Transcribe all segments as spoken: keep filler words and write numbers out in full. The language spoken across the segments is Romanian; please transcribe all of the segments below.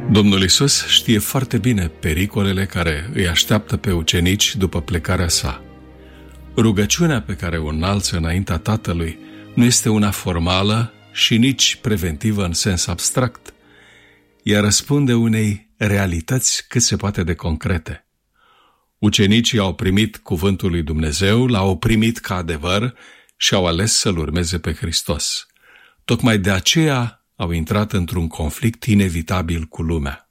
Domnul Iisus știe foarte bine pericolele care îi așteaptă pe ucenici după plecarea sa. Rugăciunea pe care o înalță înaintea Tatălui nu este una formală și nici preventivă în sens abstract. Ea răspunde unei realități cât se poate de concrete. Ucenicii au primit cuvântul lui Dumnezeu, l-au primit ca adevăr și au ales să-L urmeze pe Hristos. Tocmai de aceea au intrat într-un conflict inevitabil cu lumea.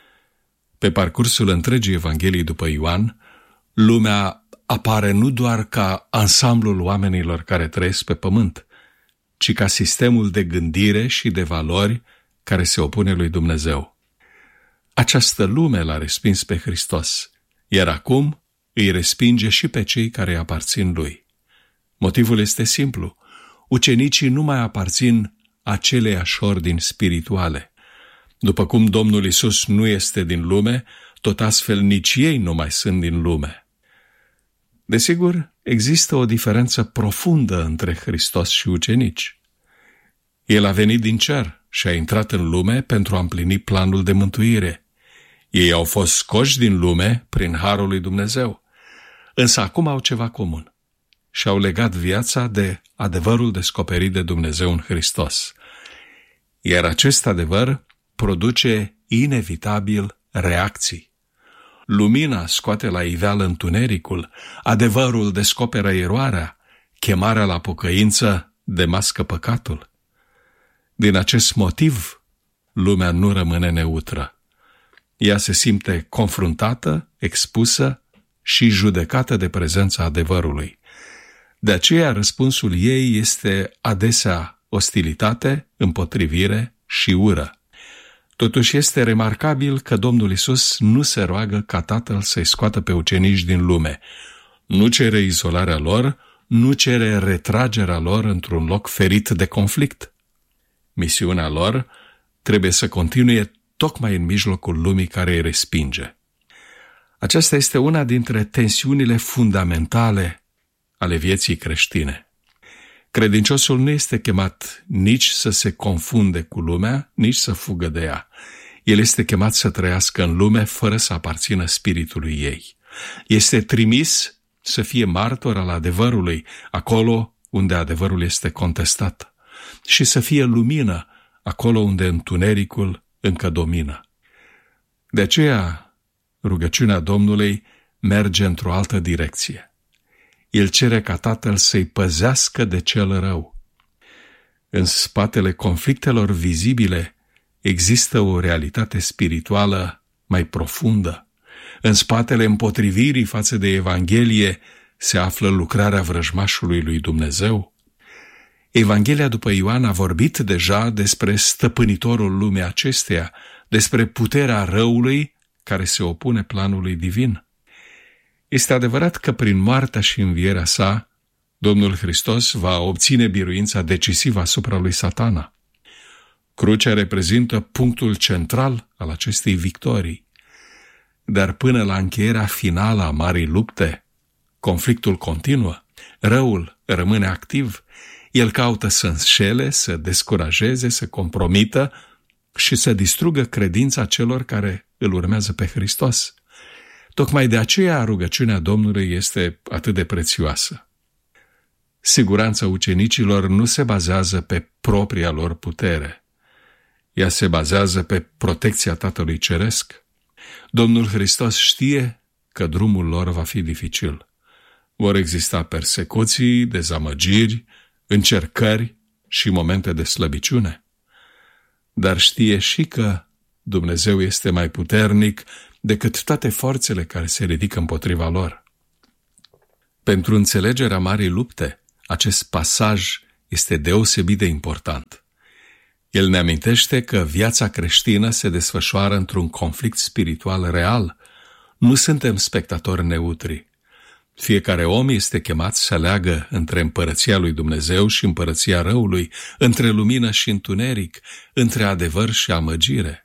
Pe parcursul întregii Evangheliei după Ioan, lumea apare nu doar ca ansamblul oamenilor care trăiesc pe pământ, ci ca sistemul de gândire și de valori care se opune lui Dumnezeu. Această lume l-a respins pe Hristos, iar acum îi respinge și pe cei care îi aparțin lui. Motivul este simplu: ucenicii nu mai aparțin aceleiași ordini spirituale. După cum Domnul Iisus nu este din lume, tot astfel nici ei nu mai sunt din lume. Desigur, există o diferență profundă între Hristos și ucenici. El a venit din cer și a intrat în lume pentru a împlini planul de mântuire. Ei au fost scoși din lume prin harul lui Dumnezeu, însă acum au ceva comun: și-au legat viața de adevărul descoperit de Dumnezeu în Hristos. Iar acest adevăr produce inevitabil reacții. Lumina scoate la iveală întunericul, adevărul descoperă eroarea, chemarea la pocăință demască păcatul. Din acest motiv, lumea nu rămâne neutră. Ea se simte confruntată, expusă și judecată de prezența adevărului. De aceea, răspunsul ei este adesea ostilitate, împotrivire și ură. Totuși este remarcabil că Domnul Iisus nu se roagă ca Tatăl să-i scoată pe ucenici din lume. Nu cere izolarea lor, nu cere retragerea lor într-un loc ferit de conflict. Misiunea lor trebuie să continue tocmai în mijlocul lumii care îi respinge. Aceasta este una dintre tensiunile fundamentale ale vieții creștine. Credinciosul nu este chemat nici să se confunde cu lumea, nici să fugă de ea. El este chemat să trăiască în lume fără să aparțină spiritului ei. Este trimis să fie martor al adevărului, acolo unde adevărul este contestat, și să fie lumină acolo unde întunericul încă domină. De aceea, rugăciunea Domnului merge într-o altă direcție. El cere ca Tatăl să-i păzească de cel rău. În spatele conflictelor vizibile există o realitate spirituală mai profundă. În spatele împotrivirii față de Evanghelie se află lucrarea vrăjmașului lui Dumnezeu. Evanghelia după Ioan a vorbit deja despre stăpânitorul lumii acesteia, despre puterea răului care se opune planului divin. Este adevărat că prin moartea și învierea sa, Domnul Hristos va obține biruința decisivă asupra lui Satana. Crucea reprezintă punctul central al acestei victorii. Dar până la încheierea finală a marii lupte, conflictul continuă, răul rămâne activ, el caută să înșele, să descurajeze, să compromită și să distrugă credința celor care îl urmează pe Hristos. Tocmai de aceea rugăciunea Domnului este atât de prețioasă. Siguranța ucenicilor nu se bazează pe propria lor putere. Ea se bazează pe protecția Tatălui Ceresc. Domnul Hristos știe că drumul lor va fi dificil. Vor exista persecuții, dezamăgiri, încercări și momente de slăbiciune. Dar știe și că Dumnezeu este mai puternic decât toate forțele care se ridică împotriva lor. Pentru înțelegerea marii lupte, acest pasaj este deosebit de important. El ne amintește că viața creștină se desfășoară într-un conflict spiritual real. Nu suntem spectatori neutri. Fiecare om este chemat să aleagă între împărăția lui Dumnezeu și împărăția răului, între lumină și întuneric, între adevăr și amăgire.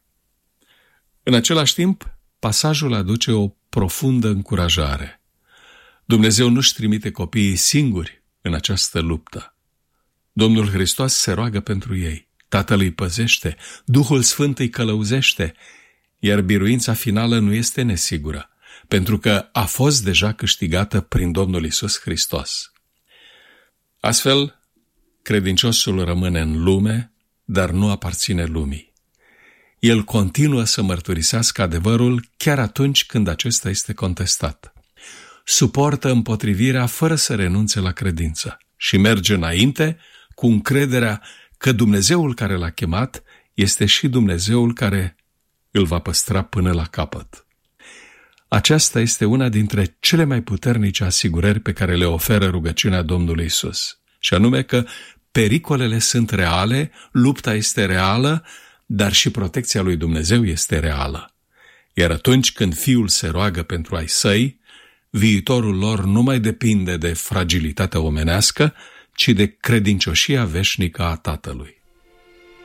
În același timp, pasajul aduce o profundă încurajare. Dumnezeu nu-și trimite copiii singuri în această luptă. Domnul Hristos se roagă pentru ei, Tatăl îi păzește, Duhul Sfânt îi călăuzește, iar biruința finală nu este nesigură, pentru că a fost deja câștigată prin Domnul Iisus Hristos. Astfel, credinciosul rămâne în lume, dar nu aparține lumii. El continuă să mărturisească adevărul chiar atunci când acesta este contestat. Suportă împotrivirea fără să renunțe la credință și merge înainte cu încrederea că Dumnezeul care l-a chemat este și Dumnezeul care îl va păstra până la capăt. Aceasta este una dintre cele mai puternice asigurări pe care le oferă rugăciunea Domnului Iisus, și anume că pericolele sunt reale, lupta este reală, dar și protecția lui Dumnezeu este reală. Iar atunci când Fiul se roagă pentru ai săi, viitorul lor nu mai depinde de fragilitatea omenească, ci de credincioșia veșnică a Tatălui.